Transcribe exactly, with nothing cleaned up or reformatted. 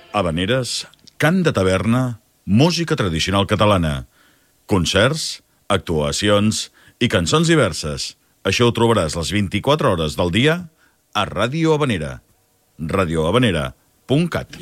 Havaneres, cant de taverna, música tradicional catalana, concerts, actuacions i cançons diverses. Això ho trobaràs les vint-i-quatre hores del dia a Ràdio Havanera. radiohavanera punt cat.